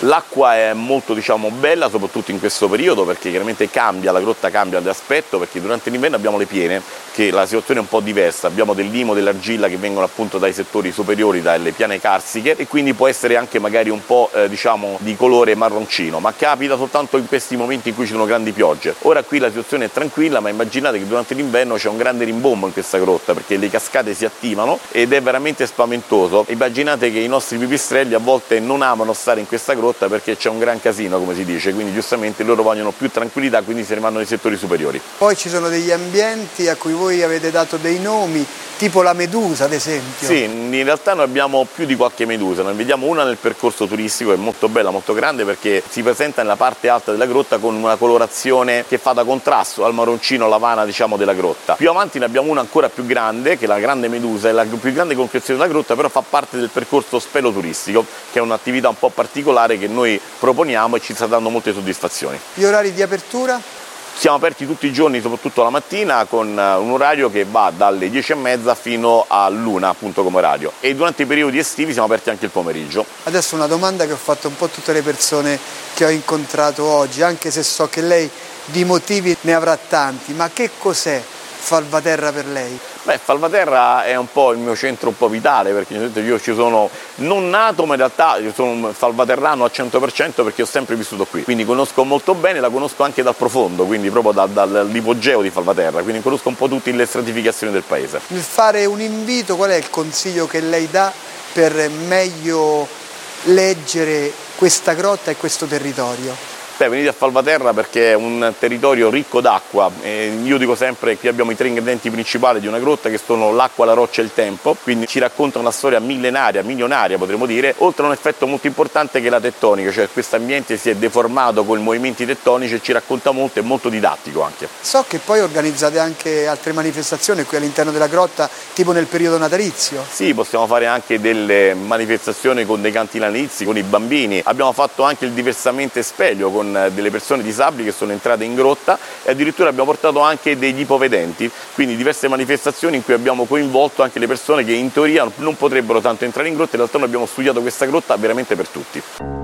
L'acqua è molto bella, soprattutto in questo periodo, perché chiaramente la grotta cambia di aspetto, perché durante l'inverno abbiamo le piene, che la situazione è un po' diversa, abbiamo del limo, dell'argilla che vengono appunto dai settori superiori, dalle piane carsiche, e quindi può essere anche magari un po' di colore marroncino, ma capita soltanto in questi momenti in cui ci sono grandi piogge. Ora qui la situazione è tranquilla, ma immaginate che durante l'inverno c'è un grande rimbombo in questa grotta, perché le cascate si attivano ed è veramente spaventoso. Immaginate che i nostri pipistrelli a volte non amano stare in questa grotta perché c'è un gran casino, come si dice, quindi giustamente loro vogliono più tranquillità, quindi se ne vanno nei settori superiori. Poi ci sono degli ambienti a cui voi avete dato dei nomi, tipo la medusa ad esempio. Sì, in realtà noi abbiamo più di qualche medusa, ne vediamo una nel percorso turistico, è molto bella, molto grande, perché si presenta nella parte alta della grotta con una colorazione che fa da contrasto al marroncino lavana della grotta. Più avanti ne abbiamo una ancora più grande, che è la grande medusa, è la più grande concrezione della grotta, però fa parte del percorso spelo turistico, che è un'attività un po' particolare che noi proponiamo e ci sta dando molte soddisfazioni. Gli orari di apertura? Siamo aperti tutti i giorni, soprattutto la mattina, con un orario che va dalle 10:30 fino all'1 appunto come orario, e durante i periodi estivi siamo aperti anche il pomeriggio. Adesso una domanda che ho fatto un po' a tutte le persone che ho incontrato oggi, anche se so che lei di motivi ne avrà tanti, ma che cos'è Falvaterra per lei? Falvaterra è un po' il mio centro un po' vitale, perché io ci sono non nato, ma in realtà io sono un falvaterrano al 100% perché ho sempre vissuto qui, quindi conosco molto bene, la conosco anche dal profondo, quindi proprio dall'ipogeo di Falvaterra, quindi conosco un po' tutte le stratificazioni del paese. Nel fare un invito, qual è il consiglio che lei dà per meglio leggere questa grotta e questo territorio? Venite a Falvaterra perché è un territorio ricco d'acqua. Io dico sempre che qui abbiamo i 3 ingredienti principali di una grotta, che sono l'acqua, la roccia e il tempo, quindi ci raccontano una storia millenaria, milionaria potremmo dire, oltre a un effetto molto importante che è la tettonica, cioè questo ambiente si è deformato con i movimenti tettonici e ci racconta molto, è molto didattico anche. So che poi organizzate anche altre manifestazioni qui all'interno della grotta, tipo nel periodo natalizio. Sì, possiamo fare anche delle manifestazioni con dei canti natalizi, con i bambini. Abbiamo fatto anche il diversamente Spelio con delle persone disabili che sono entrate in grotta, e addirittura abbiamo portato anche degli ipovedenti, quindi diverse manifestazioni in cui abbiamo coinvolto anche le persone che in teoria non potrebbero tanto entrare in grotta. In realtà noi abbiamo studiato questa grotta veramente per tutti.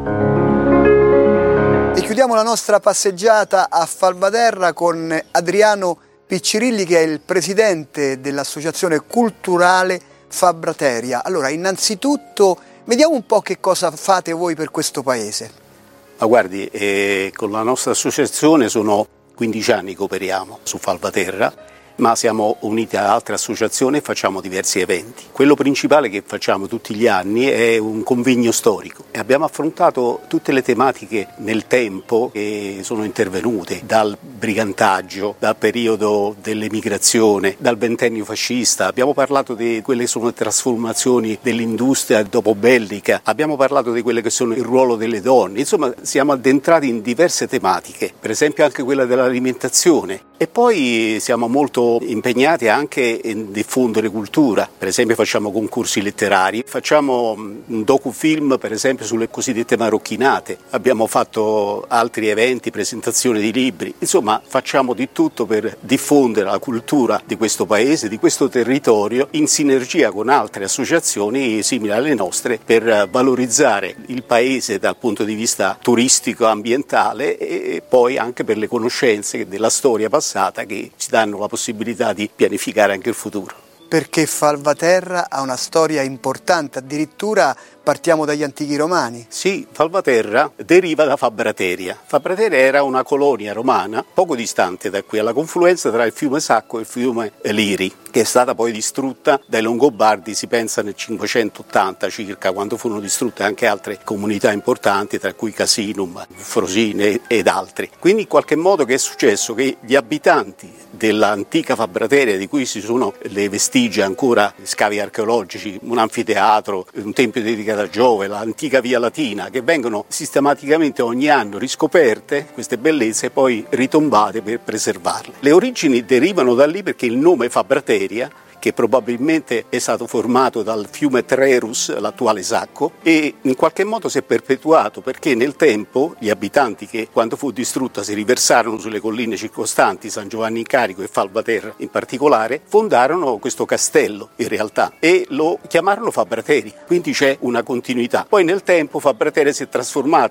E chiudiamo la nostra passeggiata a Falvaterra con Adriano Piccirilli, che è il presidente dell'associazione culturale Fabrateria. Allora, innanzitutto vediamo un po' che cosa fate voi per questo paese. Ma guardi, con la nostra associazione sono 15 anni che operiamo su Falvaterra, ma siamo uniti a altre associazioni e facciamo diversi eventi. Quello principale che facciamo tutti gli anni è un convegno storico, e abbiamo affrontato tutte le tematiche nel tempo che sono intervenute, dal brigantaggio, dal periodo dell'emigrazione, dal ventennio fascista. Abbiamo parlato di quelle che sono le trasformazioni dell'industria dopobellica, abbiamo parlato di quelle che sono il ruolo delle donne. Insomma, siamo addentrati in diverse tematiche, per esempio anche quella dell'alimentazione. E poi siamo molto impegnati anche in diffondere cultura, per esempio facciamo concorsi letterari, facciamo un docufilm per esempio sulle cosiddette marocchinate, abbiamo fatto altri eventi, presentazioni di libri, insomma facciamo di tutto per diffondere la cultura di questo paese, di questo territorio, in sinergia con altre associazioni simili alle nostre, per valorizzare il paese dal punto di vista turistico, ambientale, e poi anche per le conoscenze della storia passata che ci danno la possibilità di pianificare anche il futuro. Perché Falvaterra ha una storia importante, addirittura partiamo dagli antichi romani. Sì, Falvaterra deriva da Fabrateria. Fabrateria era una colonia romana poco distante da qui, alla confluenza tra il fiume Sacco e il fiume Liri, che è stata poi distrutta dai Longobardi, si pensa nel 580 circa, quando furono distrutte anche altre comunità importanti, tra cui Casinum, Frosine ed altri. Quindi in qualche modo che è successo? Che gli abitanti dell'antica Fabrateria, di cui ci sono le vestigia ancora, scavi archeologici, un anfiteatro, un tempio dedicato a Giove, l'antica Via Latina, che vengono sistematicamente ogni anno riscoperte, queste bellezze, e poi ritombate per preservarle. Le origini derivano da lì perché il nome Fabrateria, che probabilmente è stato formato dal fiume Trerus, l'attuale Sacco, e in qualche modo si è perpetuato perché nel tempo gli abitanti, che quando fu distrutta si riversarono sulle colline circostanti, San Giovanni in Carico e Falvaterra in particolare, fondarono questo castello in realtà e lo chiamarono Fabrateria, quindi c'è una continuità. Poi nel tempo Fabrateria si è trasformata